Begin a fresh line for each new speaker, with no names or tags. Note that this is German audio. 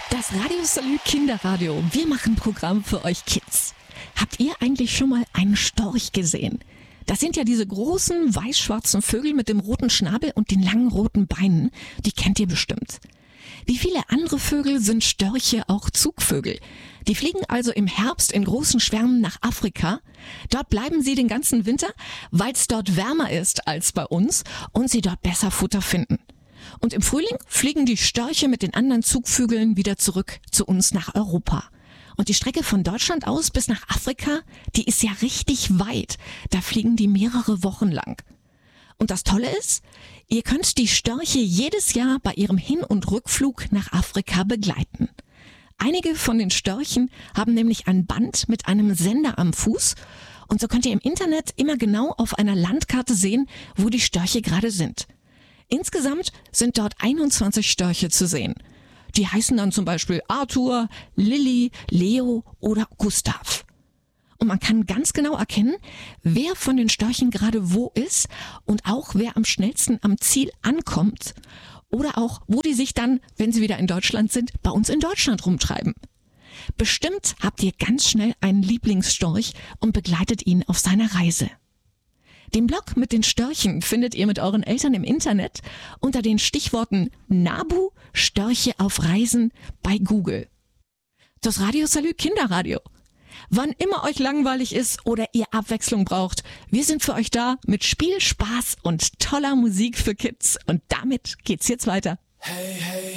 Das Radio Salü Kinderradio. Wir machen ein Programm für euch Kids. Habt ihr eigentlich schon mal einen Storch gesehen? Das sind ja diese großen, weiß-schwarzen Vögel mit dem roten Schnabel und den langen roten Beinen. Die kennt ihr bestimmt. Wie viele andere Vögel sind Störche auch Zugvögel. Die fliegen also im Herbst in großen Schwärmen nach Afrika. Dort bleiben sie den ganzen Winter, weil es dort wärmer ist als bei uns und sie dort besser Futter finden. Und im Frühling fliegen die Störche mit den anderen Zugvögeln wieder zurück zu uns nach Europa. Und die Strecke von Deutschland aus bis nach Afrika, die ist ja richtig weit. Da fliegen die mehrere Wochen lang. Und das Tolle ist, ihr könnt die Störche jedes Jahr bei ihrem Hin- und Rückflug nach Afrika begleiten. Einige von den Störchen haben nämlich ein Band mit einem Sender am Fuß. Und so könnt ihr im Internet immer genau auf einer Landkarte sehen, wo die Störche gerade sind. Insgesamt sind dort 21 Störche zu sehen. Die heißen dann zum Beispiel Arthur, Lilly, Leo oder Gustav. Und man kann ganz genau erkennen, wer von den Störchen gerade wo ist und auch wer am schnellsten am Ziel ankommt. Oder auch, wo die sich dann, wenn sie wieder in Deutschland sind, bei uns in Deutschland rumtreiben. Bestimmt habt ihr ganz schnell einen Lieblingsstorch und begleitet ihn auf seiner Reise. Den Blog mit den Störchen findet ihr mit euren Eltern im Internet unter den Stichworten NABU Störche auf Reisen bei Google. Das Radio Salü Kinderradio. Wann immer euch langweilig ist oder ihr Abwechslung braucht, wir sind für euch da mit Spiel, Spaß und toller Musik für Kids. Und damit geht's jetzt weiter.
Hey, hey.